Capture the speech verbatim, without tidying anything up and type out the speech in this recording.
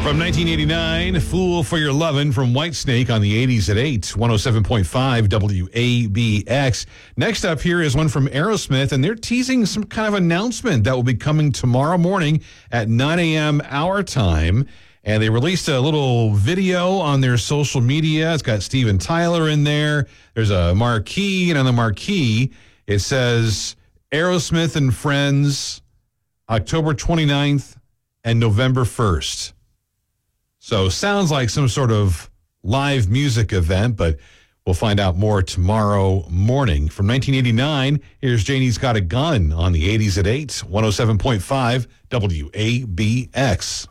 From nineteen eighty-nine, Fool for Your Lovin' from Whitesnake on the eighties at eight, one oh seven point five W A B X. Next up here is one from Aerosmith, and they're teasing some kind of announcement that will be coming tomorrow morning at nine a.m. our time. And they released a little video on their social media. It's got Steven Tyler in there. There's a marquee, and on the marquee, it says Aerosmith and Friends, October twenty-ninth and November first. So sounds like some sort of live music event, but we'll find out more tomorrow morning. From nineteen eighty-nine, here's Janie's Got a Gun on the eighties at eight, one oh seven point five W A B X.